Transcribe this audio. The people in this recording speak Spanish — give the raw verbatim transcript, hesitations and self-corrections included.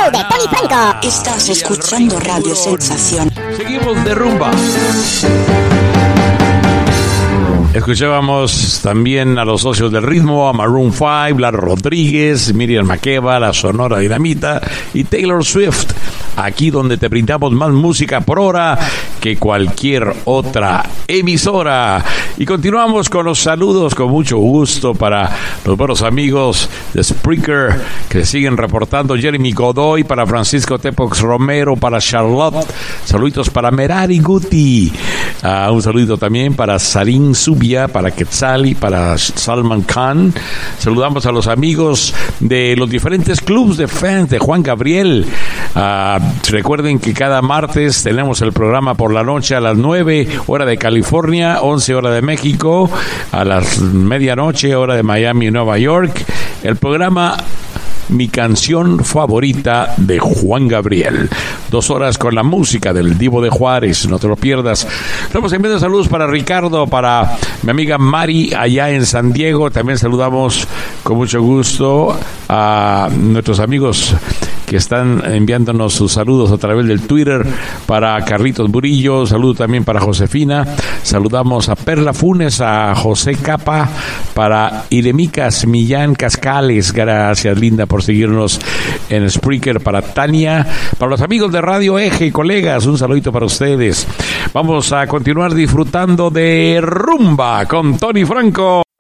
show de Tony Franco. Estás escuchando Radio Sensación. Seguimos de rumba. Escuchábamos también a los socios del ritmo, a Maroon cinco, Lara Rodríguez, Miriam Makeba, la Sonora Dinamita y Taylor Swift. Aquí donde te brindamos más música por hora que cualquier otra emisora. Y continuamos con los saludos con mucho gusto para los buenos amigos de Spreaker que siguen reportando. Jeremy Godoy, para Francisco Tepox Romero, para Charlotte. Saluditos para Merari Guti. Uh, un saludito también para Sarin Zubia, para Quetzali, para Salman Khan. Saludamos a los amigos de los diferentes clubs de fans de Juan Gabriel. Uh, recuerden que cada martes tenemos el programa por la noche a las nueve, hora de California, once, hora de México, a las medianoche, hora de Miami y Nueva York. El programa Mi Canción Favorita de Juan Gabriel. Dos horas con la música del Divo de Juárez, no te lo pierdas. Estamos enviando saludos para Ricardo, para mi amiga Mari allá en San Diego. También saludamos con mucho gusto a nuestros amigos que están enviándonos sus saludos a través del Twitter. Para Carlitos Burillo, saludo también para Josefina. Saludamos a Perla Funes, a José Capa, para Iremicas Millán Cascales, gracias linda por seguirnos en Spreaker. Para Tania, para los amigos de Radio Eje, colegas, un saludito para ustedes. Vamos a continuar disfrutando de rumba con Tony Franco.